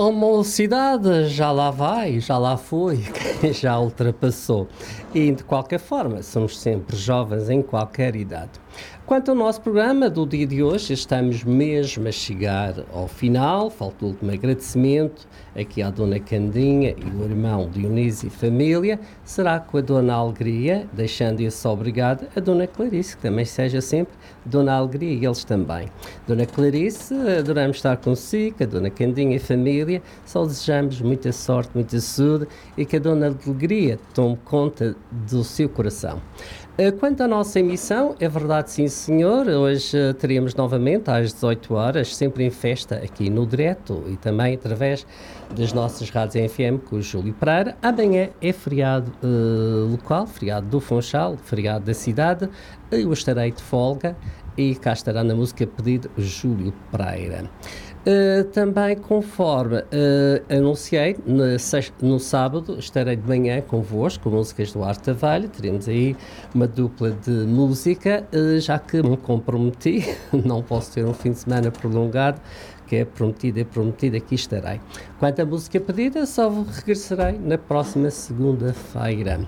A mocidade já lá vai, já lá foi, já ultrapassou. E, de qualquer forma, somos sempre jovens em qualquer idade. Quanto ao nosso programa do dia de hoje, estamos mesmo a chegar ao final. Falta o último agradecimento aqui à Dona Candinha e o irmão Dionísio e família. Será com a Dona Alegria, deixando esse obrigado a Dona Clarice, que também seja sempre Dona Alegria e eles também. Dona Clarice, adoramos estar consigo, a Dona Candinha e família. Só desejamos muita sorte, muita saúde e que a Dona Alegria tome conta do seu coração. Quanto à nossa emissão, é verdade, sim senhor, hoje teremos novamente às 18 horas, sempre em festa aqui no direto e também através das nossas rádios FM com o Júlio Pereira. Amanhã é feriado local, feriado do Funchal, feriado da cidade, eu estarei de folga e cá estará na música pedido Júlio Pereira. Também, conforme anunciei, no sábado estarei de manhã convosco, com músicas do Arte da Velha. Teremos aí uma dupla de música, já que me comprometi, não posso ter um fim de semana prolongado, que é prometida, aqui estarei. Quanto à música pedida, só regressarei na próxima segunda-feira.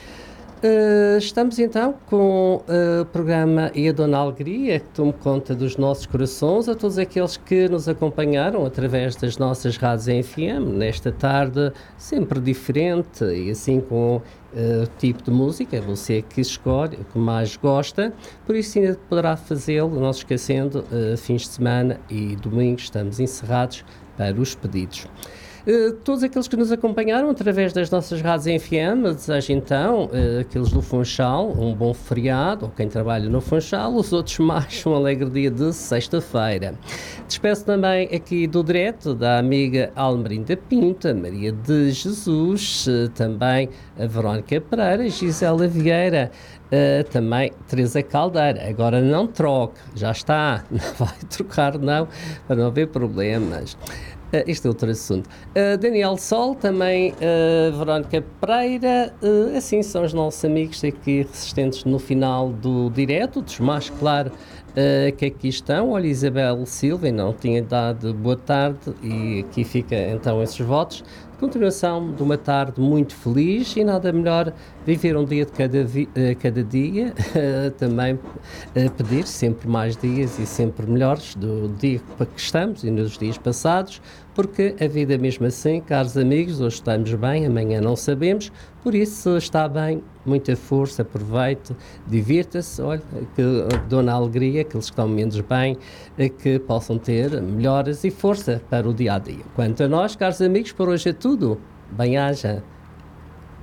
Estamos então com o programa E a Dona Alegria, que tome conta dos nossos corações, a todos aqueles que nos acompanharam através das nossas rádios em FM, nesta tarde sempre diferente e assim com tipo de música, é você que escolhe, o que mais gosta, por isso ainda poderá fazê-lo, não se esquecendo, fins de semana e domingos estamos encerrados para os pedidos. Todos aqueles que nos acompanharam através das nossas rádios em FM, desejo então, aqueles do Funchal, um bom feriado, ou quem trabalha no Funchal, os outros mais um alegre dia de sexta-feira. Despeço também aqui do direto da amiga Almerinda Pinto, a Maria de Jesus, também a Verónica Pereira, Gisela Vieira, também Teresa Caldeira. Agora não troque, já está, não vai trocar não, para não haver problemas. Este é outro assunto. Daniel Sol, também Verónica Pereira, assim são os nossos amigos aqui resistentes no final do direto, dos mais claro que aqui estão. Olha, Isabel Silva, não tinha dado boa tarde e aqui fica então esses votos. Continuação de uma tarde muito feliz e nada melhor viver um dia de cada dia, também pedir sempre mais dias e sempre melhores do dia para que estamos e nos dias passados, porque a vida é mesmo assim, caros amigos, hoje estamos bem, amanhã não sabemos, por isso está bem, muita força, aproveite, divirta-se, olha, que Dona Alegria, aqueles que estão menos bem, que possam ter melhoras e força para o dia-a-dia. Quanto a nós, caros amigos, por hoje é tudo. Bem-aja.